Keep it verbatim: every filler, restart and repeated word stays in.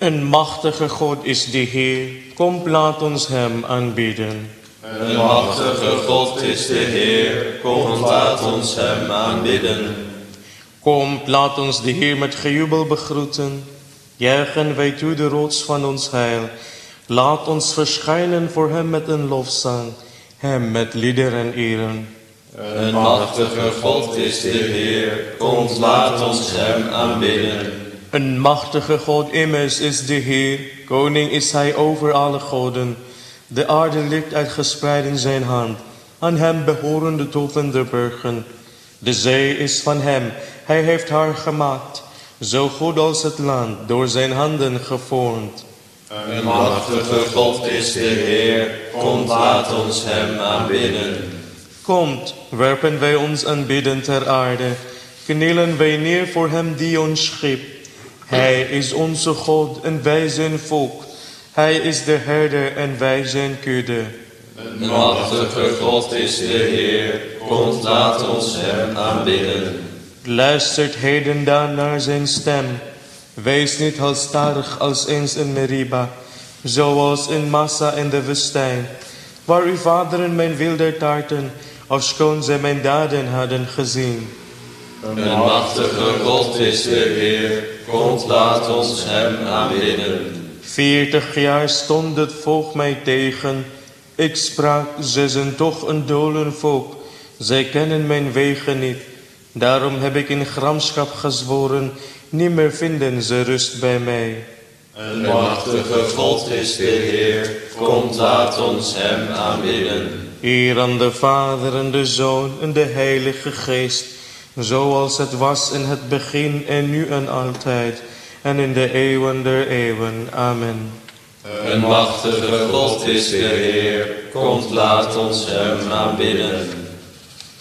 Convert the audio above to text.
Een machtige God is de Heer, kom laat ons hem aanbidden. Een machtige God is de Heer, kom laat ons hem aanbidden. Kom, laat ons de Heer met gejubel begroeten. Juichen wij toe de rots van ons heil. Laat ons verschijnen voor hem met een lofzang, hem met liederen eren. Een machtige God is de Heer, kom laat ons hem aanbidden. Een machtige God immers is de Heer, koning is hij over alle goden. De aarde ligt uitgespreid in zijn hand, aan hem behoren de toppen der bergen. De zee is van hem, hij heeft haar gemaakt, zo goed als het land, door zijn handen gevormd. Een machtige God is de Heer, kom laat ons hem aanbidden. Komt, werpen wij ons aanbidden ter aarde, knielen wij neer voor hem die ons schiep. Hij is onze God en wij zijn volk. Hij is de herder en wij zijn kudde. Een machtige God is de Heer, kom laat ons hem aanbidden. Luistert heden dan naar zijn stem. Wees niet halstarrig als eens in Meriba, zoals in Massa in de woestijn, waar uw vaderen mijn wilde taarten, ofschoon zij mijn daden hadden gezien. Een machtige God is de Heer, kom laat ons hem aanbidden. Veertig jaar stond het volk mij tegen. Ik sprak, ze zijn toch een dolen volk. Zij kennen mijn wegen niet. Daarom heb ik in gramschap gezworen, nimmer vinden ze rust bij mij. Een machtige God is de Heer, kom laat ons hem aanbidden. Eer aan de Vader en de Zoon en de Heilige Geest, zoals het was in het begin en nu en altijd, en in de eeuwen der eeuwen. Amen. Een machtige God is de Heer, kom laat ons hem aanbidden.